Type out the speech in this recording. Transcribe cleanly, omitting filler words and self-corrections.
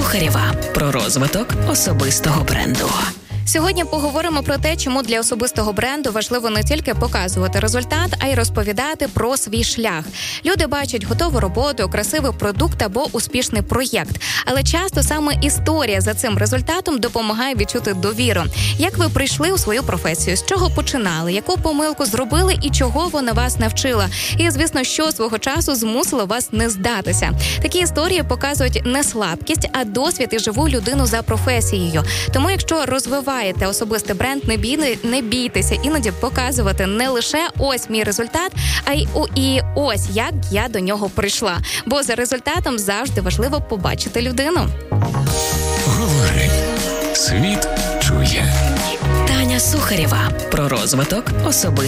Сухарєва про розвиток особистого бренду. Сьогодні поговоримо про те, чому для особистого бренду важливо не тільки показувати результат, а й розповідати про свій шлях. Люди бачать готову роботу, красивий продукт або успішний проєкт. Але часто саме історія за цим результатом допомагає відчути довіру. Як ви прийшли у свою професію, з чого починали, яку помилку зробили і чого вона вас навчила. І, звісно, що свого часу змусило вас не здатися. Такі історії показують не слабкість, а досвід і живу людину за професією. Тому, якщо розвиваєте особистий бренд, не бійтеся іноді показувати не лише ось мій результат, а й ось як я до нього прийшла. Бо за результатом завжди важливо побачити людину. Говори. Світ чує. Таня Сухарєва про розвиток особистого